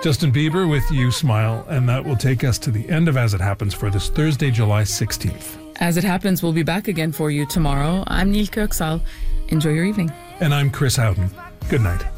Justin Bieber with You Smile, and that will take us to the end of As It Happens for this Thursday, July 16th. As It Happens, we'll be back again for you tomorrow. I'm Neil Kirksal. Enjoy your evening. And I'm Chris Howden. Good night.